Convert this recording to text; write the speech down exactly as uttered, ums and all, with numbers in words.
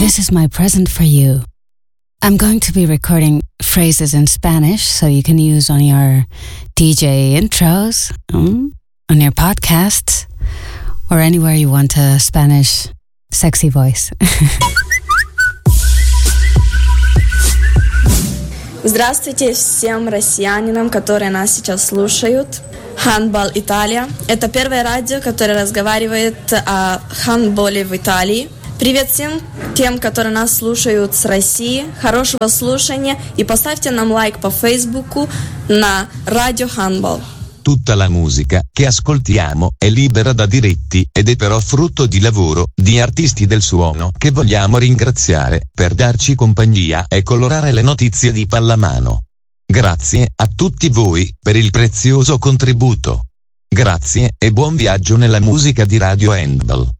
This is my present for you. I'm going to be recording phrases in Spanish so you can use on your D J intros, mm, on your podcasts, or anywhere you want a Spanish sexy voice. Здравствуйте всем россиянам, которые нас сейчас слушают. Handball Italia. Это первое радио, которое разговаривает о хандболе в Италии. Привет всем тем, которые нас слушают с России. Хорошего слушания и поставьте нам лайк по Фейсбуку на Радио Handball. Tutta la musica che ascoltiamo è libera da diritti ed è però frutto di lavoro di artisti del suono che vogliamo ringraziare per darci compagnia e colorare le notizie di pallamano. Grazie a tutti voi per il prezioso contributo. Grazie e buon viaggio nella musica di Radio Handball.